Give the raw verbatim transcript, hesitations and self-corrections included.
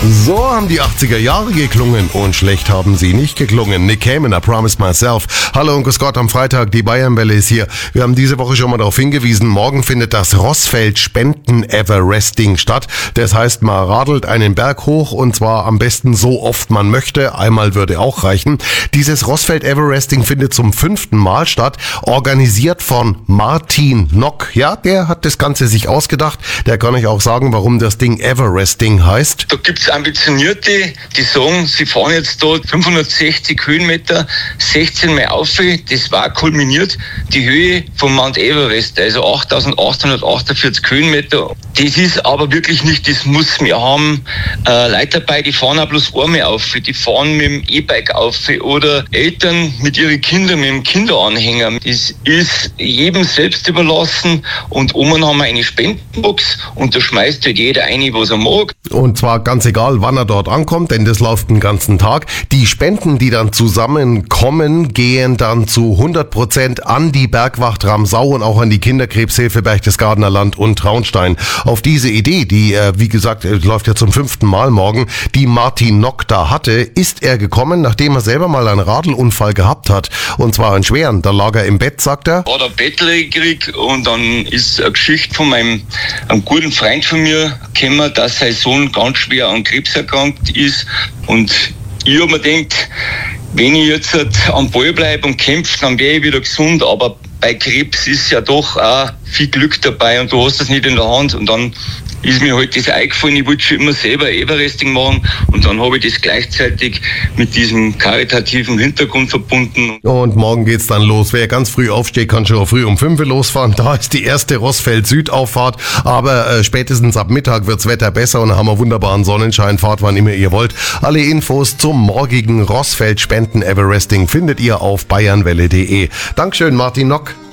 So haben die achtziger Jahre geklungen und schlecht haben sie nicht geklungen. Nick Cayman, I Promised Myself. Hallo und grüß Gott am Freitag, die Bayernwelle ist hier. Wir haben diese Woche schon mal darauf hingewiesen, morgen findet das Rossfeld Spenden Everesting statt. Das heißt, man radelt einen Berg hoch und zwar am besten so oft man möchte. Einmal würde auch reichen. Dieses Rossfeld Everesting findet zum fünften Mal statt, organisiert von Martin Nock. Ja, der hat das Ganze sich ausgedacht. Der kann euch auch sagen, warum das Ding Everesting heißt. Da gibt's Ambitionierte, die sagen, sie fahren jetzt dort fünfhundertsechzig Höhenmeter, sechzehn Mal auf. Das war kulminiert die Höhe vom Mount Everest, also achttausendachthundertachtundvierzig Höhenmeter. Das ist aber wirklich nicht das Muss. Wir haben äh, Leute dabei, die fahren auch bloß einmal auf, die fahren mit dem E-Bike auf oder Eltern mit ihren Kindern mit dem Kinderanhänger. Das ist jedem selbst überlassen und oben haben wir eine Spendenbox und da schmeißt halt jeder rein, was er mag. Und zwar ganz egal, wann er dort ankommt, denn das läuft den ganzen Tag. Die Spenden, die dann zusammenkommen, gehen dann zu hundert Prozent an die Bergwacht Ramsau und auch an die Kinderkrebshilfe Berchtesgadener Land und Traunstein. Auf diese Idee, die, äh, wie gesagt, läuft ja zum fünften Mal morgen, die Martin Nock da hatte, ist er gekommen, nachdem er selber mal einen Radlunfall gehabt hat. Und zwar einen schweren. Da lag er im Bett, sagt er. War der Bettler gekriegt und dann ist eine Geschichte von meinem einem guten Freund von mir gekommen, dass sein Sohn ganz schwer an Krebs erkrankt ist. Und ich habe mir gedacht, wenn ich jetzt am Ball bleibe und kämpfe, dann wäre ich wieder gesund. Aber bei Krebs ist ja doch auch viel Glück dabei und du hast das nicht in der Hand. Und dann ist mir halt das eingefallen, ich wollte schon immer selber Everesting machen und dann habe ich das gleichzeitig mit diesem karitativen Hintergrund verbunden. Und morgen geht's dann los. Wer ganz früh aufsteht, kann schon früh um fünf Uhr losfahren. Da ist die erste Rossfeld-Süd-Auffahrt, aber äh, spätestens ab Mittag wirds Wetter besser und dann haben wir wunderbaren Sonnenschein. Fahrt wann immer ihr wollt. Alle Infos zum morgigen Rossfeld Spenden Everesting findet ihr auf bayernwelle punkt de. Dankeschön, Martin Nock.